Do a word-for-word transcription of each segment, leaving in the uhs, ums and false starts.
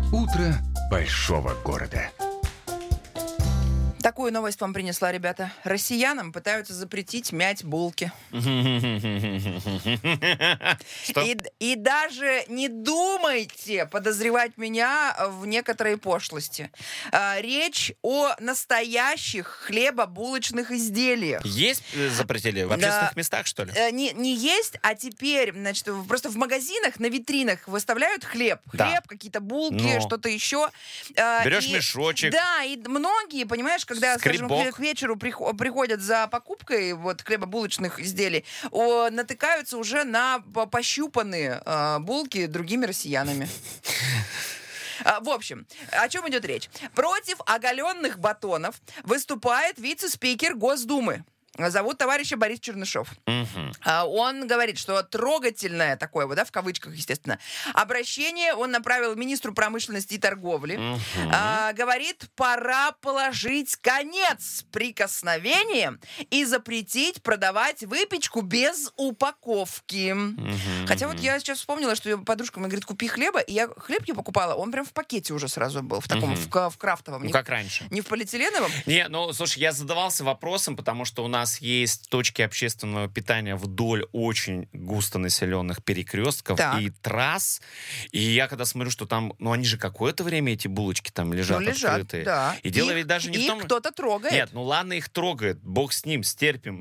Утро большого города. Такую новость вам принесла, ребята. Россиянам пытаются запретить мять булки. Что? И, и даже не думайте подозревать меня в некоторой пошлости. А, речь о настоящих хлебобулочных изделиях. Есть э, запретили? В общественных местах, что ли? Э, Не, не есть, а теперь, значит, в- просто в магазинах на витринах выставляют хлеб. Да. Хлеб, какие-то булки, Ну. что-то еще. А, Берешь и- мешочек. Да, и многие, понимаешь, когда, скажем, Скребок. к к вечеру прихо- приходят за покупкой вот хлебобулочных изделий, о, натыкаются уже на по- пощупанные а, булки другими россиянами. А, В общем, о чем идет речь? Против оголенных батонов выступает вице-спикер Госдумы. Зовут товарища Борис Чернышов. Мгм. А, Он говорит, что трогательное такое, вот, да, в кавычках, естественно, обращение он направил министру промышленности и торговли. Мгм. А, говорит, пора положить конец прикосновениям и запретить продавать выпечку без упаковки. Мгм. Хотя вот я сейчас вспомнила, что подружка мне говорит, купи хлеба, и я хлеб не покупала, он прям в пакете уже сразу был, в таком, Мгм. в, ка- в крафтовом, Ну, не, как раньше. не в полиэтиленовом. Не, ну, слушай, я задавался вопросом, потому что у нас есть точки общественного питания вдоль очень густонаселенных перекрестков Так. и трасс. И я когда смотрю, что там, ну, они же какое-то время, эти булочки там лежат, Ну, лежат, открытые. да. И дело Их- ведь даже не в их том... кто-то трогает. Нет, ну ладно, их трогает, бог с ним, стерпим.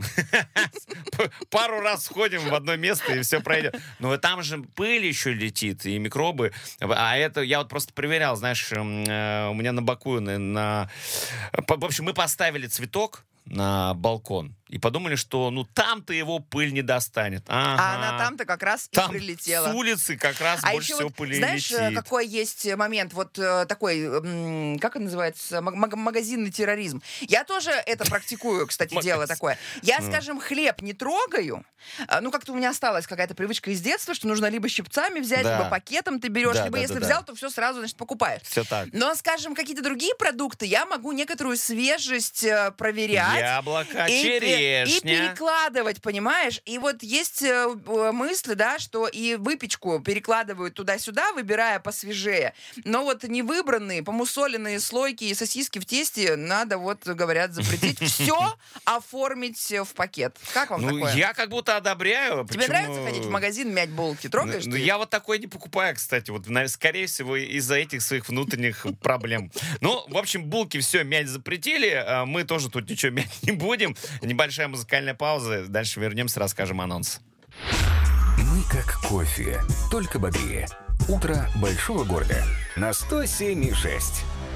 Пару раз сходим в одно место, и все пройдет. Но там же пыль еще летит, и микробы. А это, я вот просто проверял, знаешь, м, э, у меня на боку, на... на- по- В общем, мы поставили цветок на балкон и подумали, что ну там-то его пыль не достанет. А Ага. она там-то как раз и Там прилетела. с улицы как раз А больше еще всего вот, пыли знаешь, э, летит. какой есть момент, вот э, такой, м, как это называется, Маг- маг- магазинный терроризм. Я тоже это практикую, кстати, дело Магазин. такое. Я, Ну. скажем, хлеб не трогаю, а, ну, как-то у меня осталась какая-то привычка из детства, что нужно либо щипцами взять, Да. либо пакетом ты берешь, Да, либо да, если да, да. взял, то все сразу, значит, покупаешь. Все так. Но, скажем, какие-то другие продукты я могу некоторую свежесть э, проверять. Яблоко, И, пе- и черешня. перекладывать, понимаешь? И вот есть э, э, мысли, да, что и выпечку перекладывают туда-сюда, выбирая посвежее. Но вот не выбранные, помусоленные слойки и сосиски в тесте надо, вот, говорят, запретить. Все оформить э, в пакет. Как вам Ну, такое? я как будто одобряю. Тебе Почему- нравится ходить в магазин, мять булки? Трогаешь Ну, ты? я вот такой не покупаю, кстати. Вот, на- скорее всего, из-за этих своих внутренних проблем. Ну, в общем, булки все мять запретили. а Мы тоже тут ничего мять не будем. Небольшая музыкальная пауза. Дальше вернемся, расскажем анонс. Мы как кофе, только бодрее. Утро большого города на сто семь и шесть.